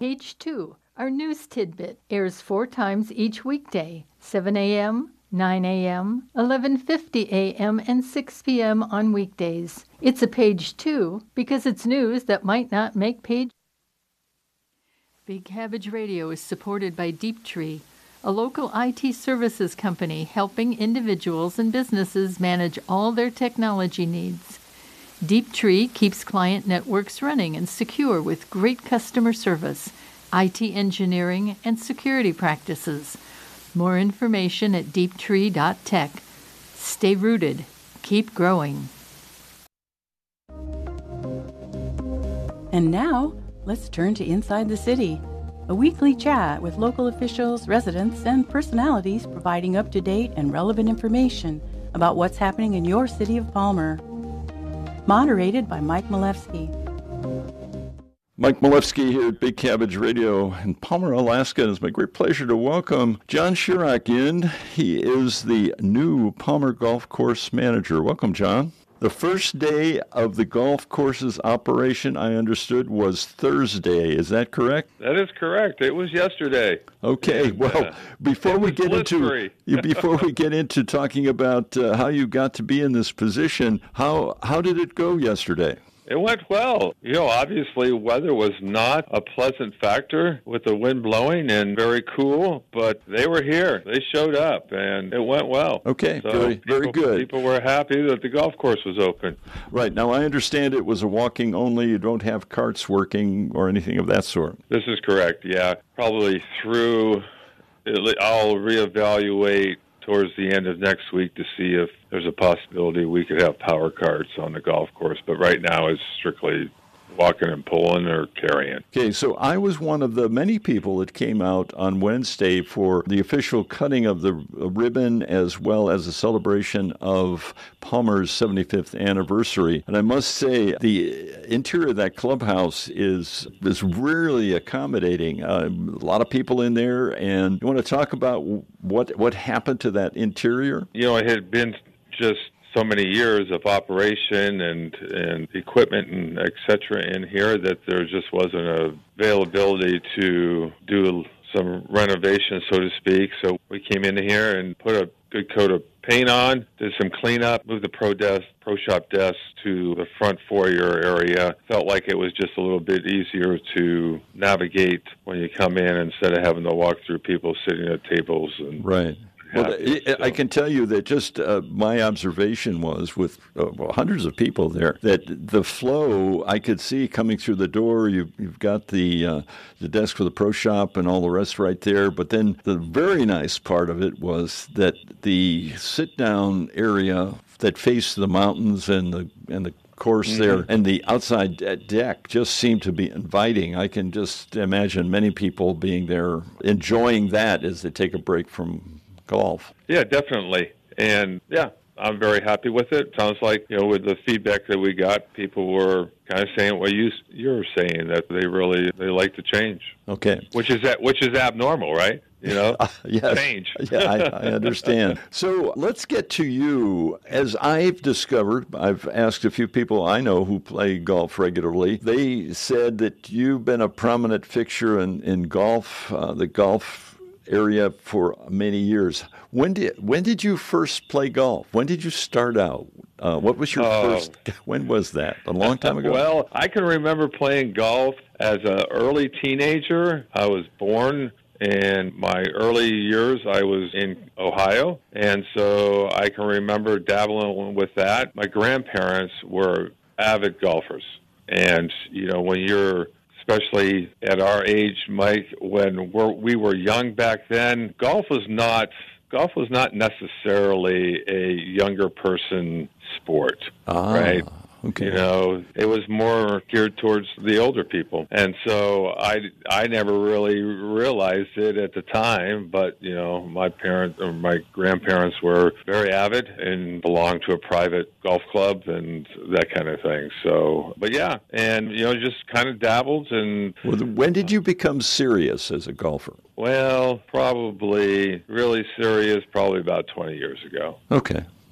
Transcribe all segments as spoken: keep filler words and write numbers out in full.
Page two, our news tidbit, airs four times each weekday, seven a.m., nine a.m., eleven fifty a.m., and six p.m. on weekdays. It's a Page two because it's news that might not make page. Big Cabbage Radio is supported by Deep Tree, a local I T services company helping individuals and businesses manage all their technology needs. Deep Tree keeps client networks running and secure with great customer service, I T engineering, and security practices. More information at deep tree dot tech. Stay rooted. Keep growing. And now, let's turn to Inside the City, a weekly chat with local officials, residents, and personalities providing up-to-date and relevant information about what's happening in your city of Palmer. Moderated by Mike Malevsky. Mike Malevsky here at Big Cabbage Radio in Palmer, Alaska. It's my great pleasure to welcome John Shirok in. He is the new Palmer Golf Course Manager. Welcome, John. The first day of the golf course's operation, I understood, was Thursday. Is that correct? That is correct. It was yesterday. Okay. And, well, uh, before we get into before we get into talking about uh, how you got to be in this position, how how did it go yesterday? It went well. You know, obviously weather was not a pleasant factor with the wind blowing and very cool, but they were here. They showed up, and it went well. Okay, so very, people, very good. People were happy that the golf course was open. Right. Now, I understand it was a walking only. You don't have carts working or anything of that sort. This is correct, yeah. Probably through, I'll reevaluate towards the end of next week to see if there's a possibility we could have power carts on the golf course. But right now it's strictly walking and pulling or carrying. Okay, so I was one of the many people that came out on Wednesday for the official cutting of the ribbon as well as a celebration of Palmer's seventy-fifth anniversary. And I must say, the interior of that clubhouse is is really accommodating. Uh, a lot of people in there, and you want to talk about what what happened to that interior? You know, it had been just so many years of operation and, and equipment and et cetera in here that there just wasn't a availability to do some renovation, so to speak. So we came in here and put a good coat of paint on, did some cleanup, moved the pro desk, pro shop desk to the front foyer area. Felt like it was just a little bit easier to navigate when you come in instead of having to walk through people sitting at tables. And right. Well, happy, it, I can tell you that just uh, my observation was with uh, well, hundreds of people there that the flow I could see coming through the door. You, you've got the uh, the desk for the pro shop and all the rest right there. But then the very nice part of it was that the sit down area that faced the mountains and the and the course mm-hmm. there and the outside deck just seemed to be inviting. I can just imagine many people being there enjoying that as they take a break from golf. Yeah, definitely. And yeah, I'm very happy with it. Sounds like, you know, with the feedback that we got, people were kind of saying what you you're saying, that they really they like the change. Okay. Which is that which is abnormal, right? You know, uh, yes. change. yeah, I, I understand. So let's get to you. As I've discovered, I've asked a few people I know who play golf regularly. They said that you've been a prominent fixture in, in golf, uh, the golf area for many years. When did when did you first play golf? When did you start out? Uh, what was your uh, first? When was that? A long time ago? Well, I can remember playing golf as an early teenager. I was born in my early years. I was in Ohio, and so I can remember dabbling with that. My grandparents were avid golfers, and you know, when you're especially at our age, Mike, when we're, we were young back then, golf was not golf was not necessarily a younger person sport, ah, right? Okay. You know, it was more geared towards the older people. And so I, I never really realized it at the time, but, you know, my parents or my grandparents were very avid and belonged to a private golf club and that kind of thing. So, but yeah, and, you know, just kind of dabbled. And well, when did you become serious as a golfer? Well, probably really serious, probably about twenty years ago. Okay.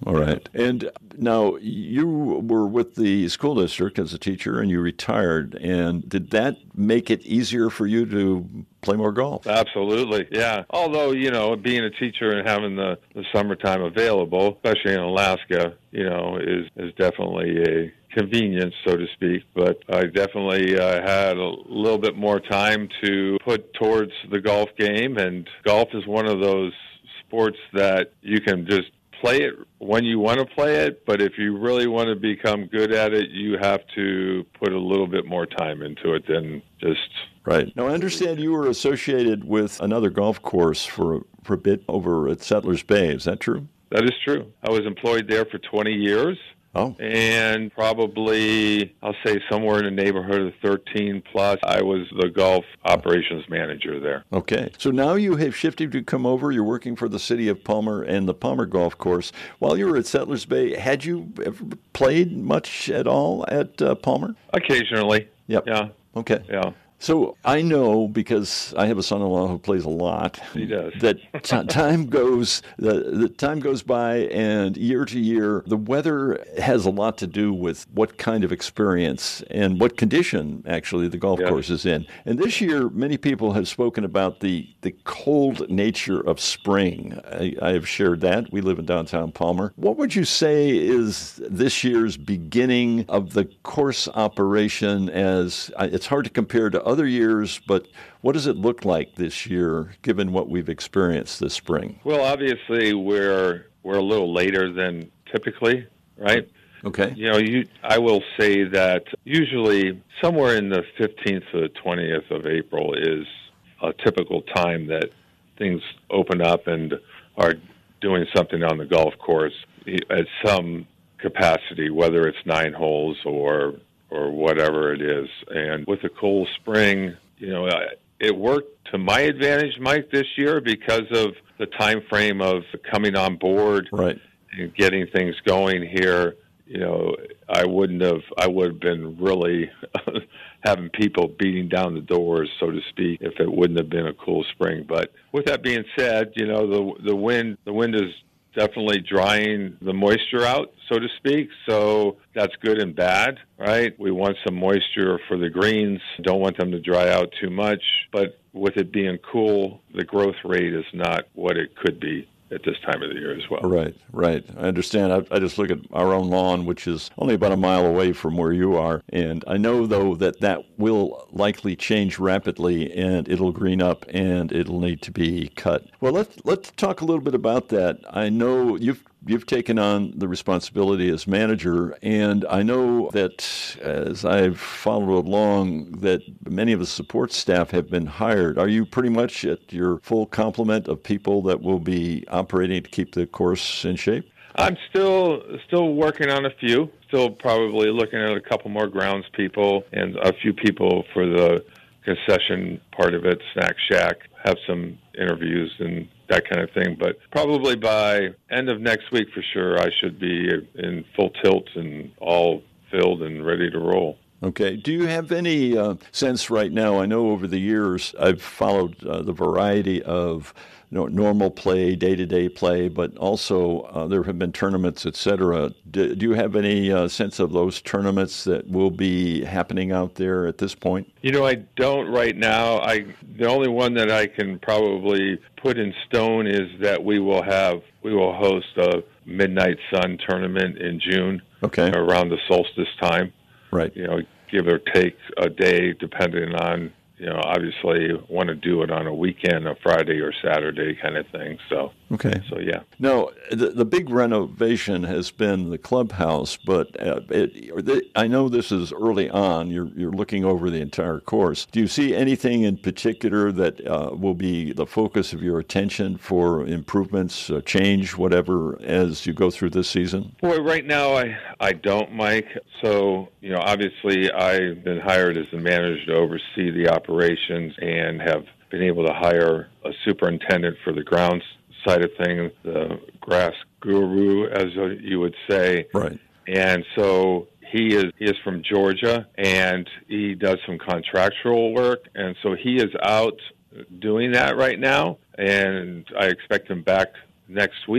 All right. And now you were with the school district as a teacher and you retired. And did that make it easier for you to play more golf? Absolutely, yeah. Although, you know, being a teacher and having the, the summertime available, especially in Alaska, you know, is, is definitely a convenience, so to speak. But I definitely uh, had a little bit more time to put towards the golf game. And golf is one of those sports that you can just play it when you want to play it, but if you really want to become good at it, you have to put a little bit more time into it than just... Right. Now, I understand you were associated with another golf course for, for a bit over at Settlers Bay. Is that true? That is true. I was employed there for twenty years. Oh. And probably, I'll say somewhere in the neighborhood of thirteen plus, I was the golf operations manager there. Okay. So now you have shifted to come over. You're working for the city of Palmer and the Palmer Golf Course. While you were at Settlers Bay, had you ever played much at all at uh, Palmer? Occasionally. Yep. Yeah. Okay. Yeah. So I know, because I have a son-in-law who plays a lot, he does. that t- time goes the, the time goes by, and year to year, the weather has a lot to do with what kind of experience and what condition actually the golf yes. course is in. And this year, many people have spoken about the the cold nature of spring. I, I have shared that. We live in downtown Palmer. What would you say is this year's beginning of the course operation? As it's hard to compare to other years, but what does it look like this year, given what we've experienced this spring? Well, obviously, we're we're a little later than typically, right? Okay. You know, you I will say that usually somewhere in the fifteenth to the twentieth of April is a typical time that things open up and are doing something on the golf course at some capacity, whether it's nine holes or or whatever it is. And with the cold spring, you know, it worked to my advantage, Mike, this year because of the time frame of coming on board right. and getting things going here. You know, I wouldn't have, I would have been really having people beating down the doors, so to speak, if it wouldn't have been a cool spring. But with that being said, you know, the the wind, the wind is definitely drying the moisture out, so to speak. So that's good and bad, right? We want some moisture for the greens. Don't want them to dry out too much. But with it being cool, the growth rate is not what it could be at this time of the year as well. Right, right. I understand. I, I just look at our own lawn, which is only about a mile away from where you are. And I know, though, that that will likely change rapidly, and it'll green up, and it'll need to be cut. Well, let's, let's talk a little bit about that. I know you've You've taken on the responsibility as manager, and I know that as I've followed along that many of the support staff have been hired. Are you pretty much at your full complement of people that will be operating to keep the course in shape? I'm still still working on a few, still probably looking at a couple more grounds people and a few people for the concession part of it, Snack Shack, have some interviews and that kind of thing. But probably by end of next week for sure, I should be in full tilt and all filled and ready to roll. Okay. Do you have any uh, sense right now? I know over the years I've followed uh, the variety of you know, normal play, day-to-day play, but also uh, there have been tournaments, et cetera. Do, do you have any uh, sense of those tournaments that will be happening out there at this point? You know, I don't right now. I the only one that I can probably put in stone is that we will have we will host a Midnight Sun tournament in June. Okay. Around the solstice time. Right. You know, give or take a day, depending on, you know, obviously want to do it on a weekend, a Friday or Saturday kind of thing. So, okay. So, yeah. Now, the, the big renovation has been the clubhouse, but uh, it, I know this is early on. You're, you're looking over the entire course. Do you see anything in particular that uh, will be the focus of your attention for improvements, uh, change, whatever, as you go through this season? Boy, right now I, I don't, Mike. So, you know, obviously I've been hired as the manager to oversee the operations and have been able to hire a superintendent for the grounds side of things, the grass guru, as you would say. Right. And so he is he is from Georgia, and he does some contractual work, and so he is out doing that right now, and I expect him back next week.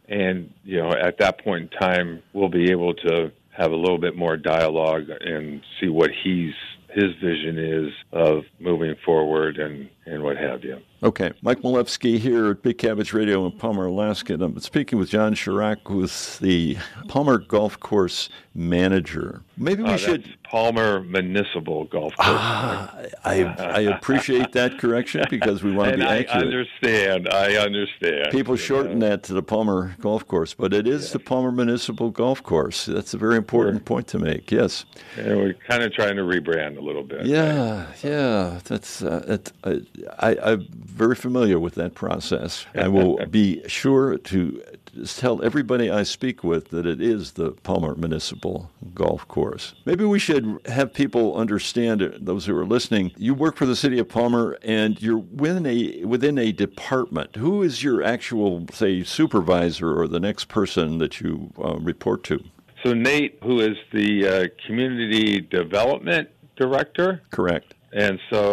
And, you know, at that point in time, we'll be able to have a little bit more dialogue and see what he's his vision is of moving forward and, and what have you. Okay. Mike Milewski here at Big Cabbage Radio in Palmer, Alaska. And I'm speaking with John Chirac, who's the Palmer Golf Course manager. Maybe we uh, should... That's Palmer Municipal Golf Course. Ah, I, I appreciate that correction because we want to and be I accurate. understand. I understand. People shorten know. that to the Palmer Golf Course, but it is yes. the Palmer Municipal Golf Course. That's a very important sure. point to make, yes. And we're kind of trying to rebrand a little bit. Yeah, right? yeah. That's uh, it, uh, I, I'm very familiar with that process. I will be sure to tell everybody I speak with that it is the Palmer Municipal Golf Course. Maybe we should have people understand, those who are listening, you work for the city of Palmer and you're within a, within a department. Who is your actual, say, supervisor or the next person that you uh, report to? So Nate, who is the uh, community development director. Correct. And so